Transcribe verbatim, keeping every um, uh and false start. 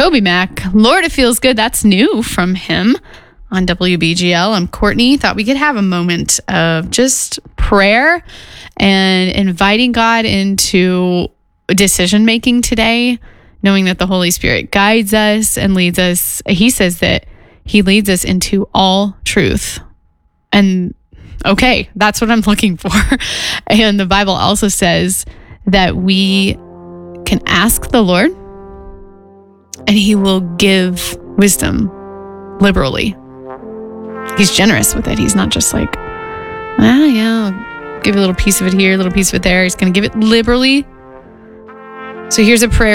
TobyMac, Lord, It Feels Good. That's new from him on W B G L. I'm Courtney. Thought we could have a moment of just prayer and inviting God into decision making today, knowing that the Holy Spirit guides us and leads us. He says that he leads us into all truth. And okay, that's what I'm looking for. And the Bible also says that we can ask the Lord and he will give wisdom liberally. He's generous with it. He's not just like, ah, yeah, I'll give you a little piece of it here, a little piece of it there. He's going to give it liberally. So here's a prayer.